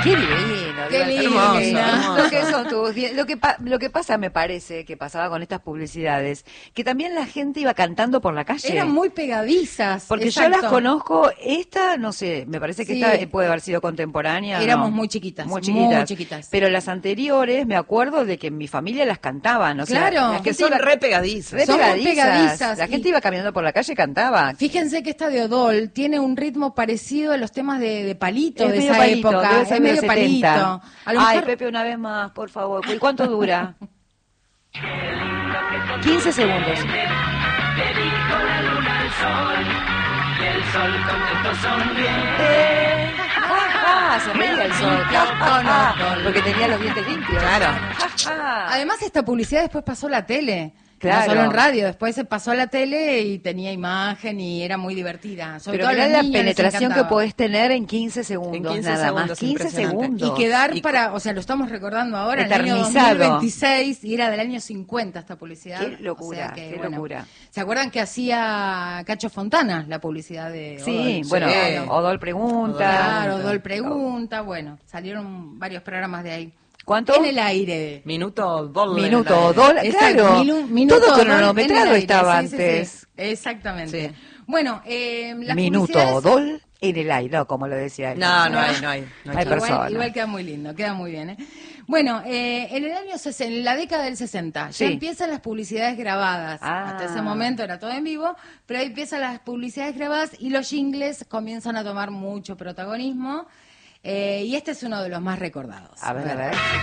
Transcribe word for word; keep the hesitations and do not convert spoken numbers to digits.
Qué divino. Qué Dios, lindo. hermoso. Lo que son tus dientes. Lo que, pa- lo que pasa, me parece, que pasaba con estas publicidades, que también la gente iba cantando por la calle. Eran muy pegadizas. Porque exacto. yo las conozco, esta, no sé, me parece que Sí. esta puede haber sido contemporánea. Éramos ¿no? muy chiquitas, Muy chiquitas. muy chiquitas. Pero las anteriores, me acuerdo de que en mi familia las cantaban. O sea, Claro. las Que que son son re pegadizas. re Son muy pegadizas. pegadizas. La gente Y- iba caminando por la calle y cantaba. Fíjense que esta de Odol tiene un ritmo parecido a los temas de, de Palito Es de medio esa palito, época. debe Es ser de medio los setenta. palito. A lo Ay, mejor- Pepe, una vez más, por favor. ¿Y cuánto dura? quince segundos. Eh, ja, ja, se reía el sol. Ja, ja, ja, porque tenía los dientes limpios. Claro. Ja, ja. Además, esta publicidad después pasó a la tele. Claro. No solo en radio, después se pasó a la tele y tenía imagen y era muy divertida. Sobre Pero todo a mirá los la niños les penetración que encantaba. podés tener en quince segundos, En quince nada segundos, más. quince impresionante. segundos. Y quedar Y para, o sea, lo estamos recordando ahora, el año Eternizado. dos mil veintiséis, y era del año cincuenta esta publicidad. Qué locura, O sea que, qué bueno, locura. ¿se acuerdan que hacía Cacho Fontana la publicidad de Sí, Odol? bueno, Sí. Odol pregunta. Claro, Odol pregunta, bueno, salieron varios programas de ahí. ¿Cuánto? En el aire. Minuto, dólar. Minuto, dólar, Exacto, claro. minu- minuto Todo Odol en el cronometrado aire, estaba sí, sí, antes. sí. Exactamente. Sí. Bueno, eh, las Minuto publicidades- Odol en el aire, no, como lo decía él. No, no hay, no hay. No hay Hay chance. persona. Igual, igual queda muy lindo, queda muy bien. ¿eh? Bueno, eh, en el año sesenta, en la década del sesenta, Sí. ya empiezan las publicidades grabadas. Ah. Hasta ese momento era todo en vivo, pero ahí empiezan las publicidades grabadas y los jingles comienzan a tomar mucho protagonismo. Eh, y este es uno de los más recordados. A ver, a ver.